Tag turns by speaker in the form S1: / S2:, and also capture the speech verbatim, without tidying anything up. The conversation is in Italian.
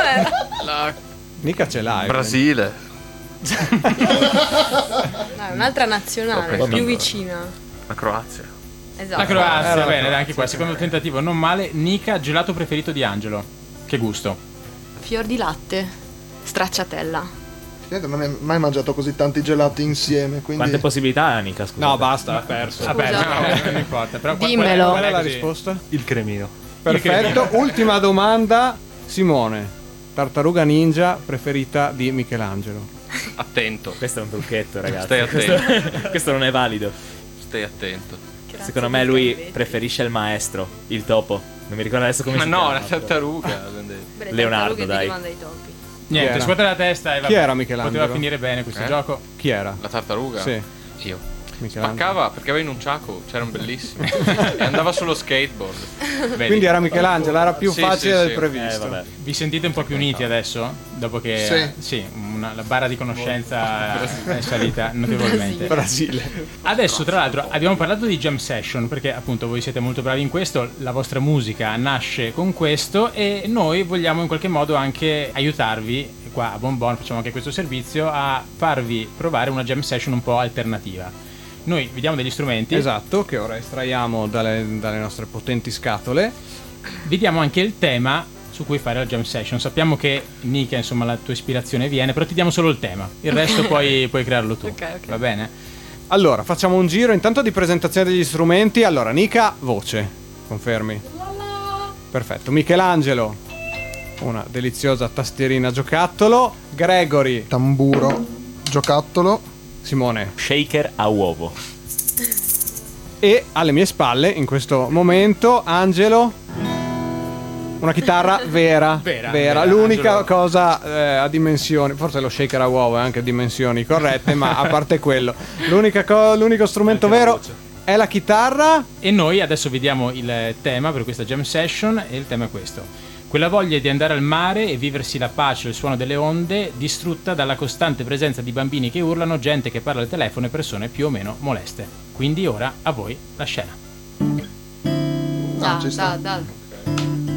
S1: Dov'era?
S2: La...
S3: Mica ce l'hai.
S4: Brasile.
S1: No, è un'altra nazionale,
S4: Sto
S1: più
S4: pensando.
S1: vicina.
S4: La Croazia.
S1: Esatto.
S5: La Croazia,
S3: Era la
S5: bene,
S3: Croazia,
S5: anche qua,
S3: sì.
S5: secondo tentativo, non male. Nica, gelato preferito di Angelo. Che gusto?
S1: Fior di latte, stracciatella.
S6: Niente, non hai mai mangiato così tanti gelati insieme, quindi...
S7: Quante possibilità ha Nica, scusa?
S3: No, basta, ha perso.
S5: Vabbè,
S1: Scusa.
S5: no, non importa. Però qual-
S1: Dimmelo.
S3: Qual è la
S5: così?
S3: risposta?
S7: Il cremino.
S3: Perfetto. Ultima domanda, Simone. Tartaruga ninja preferita di Michelangelo.
S2: Attento.
S7: Questo è un trucchetto, ragazzi.
S2: Stai attento.
S7: Questo, questo non è valido.
S2: Stai attento.
S1: Grazie
S7: Secondo me
S1: per
S7: lui
S1: capire.
S7: preferisce il maestro, il topo. Non mi ricordo adesso come
S2: Ma
S7: si
S2: no,
S7: chiama.
S2: la tartaruga.
S1: Beh, le
S7: Leonardo,
S1: tartarughe
S7: dai.
S1: derivano dai topi.
S5: Niente,
S3: era?
S5: scuote la testa e vabbè.
S3: Chi era Michelangelo?
S5: Poteva finire bene questo
S2: Eh?
S5: gioco.
S3: Chi era?
S2: La tartaruga?
S3: Sì,
S2: Io.
S3: Michelangelo.
S2: Spaccava perché aveva in un ciaco, c'erano bellissimi. E andava sullo skateboard.
S5: Vedi?
S3: Quindi era Michelangelo, era più
S2: Sì,
S3: facile
S2: sì,
S3: del
S2: sì.
S3: previsto.
S7: Eh, vabbè.
S5: Vi sentite un po' più uniti adesso? Dopo che
S6: Sì.
S5: sì, una- la barra di conoscenza è salita notevolmente.
S3: Brasile.
S5: Adesso, tra l'altro, abbiamo parlato di jam session perché appunto voi siete molto bravi in questo, la vostra musica nasce con questo e noi vogliamo in qualche modo anche aiutarvi, qua a Bon Bon facciamo anche questo servizio, a farvi provare una jam session un po' alternativa. Noi vi diamo degli strumenti,
S3: Esatto, che ora estraiamo dalle, dalle nostre potenti scatole.
S5: vi diamo anche il tema su cui fare la jam session. Sappiamo che Nica, insomma, la tua ispirazione viene, però ti diamo solo il tema, il resto puoi, puoi crearlo tu.
S1: Ok, ok.
S5: Va bene?
S3: Allora, facciamo un giro intanto di presentazione degli strumenti. Allora, Nica, voce. Confermi? Perfetto. Michelangelo, una deliziosa tastierina giocattolo. Gregory,
S6: Tamburo, giocattolo.
S3: Simone.
S7: Shaker a uovo.
S3: E alle mie spalle, in questo momento, Angelo. Una chitarra vera.
S5: Vera, vera,
S3: L'unica
S5: Angelo.
S3: cosa eh, a dimensioni, forse lo shaker a uovo è anche a dimensioni corrette, ma a parte quello, l'unica co- l'unico strumento
S7: Anche la
S3: vero
S7: voce.
S3: è la chitarra.
S5: E noi adesso vi diamo il tema per questa jam session e il tema è questo. Quella voglia di andare al mare e viversi la pace e il suono delle onde, distrutta dalla costante presenza di bambini che urlano, gente che parla al telefono e persone più o meno moleste. Quindi ora a voi la scena.
S6: Ah,
S1: Da,
S6: ci sta.
S1: da, da.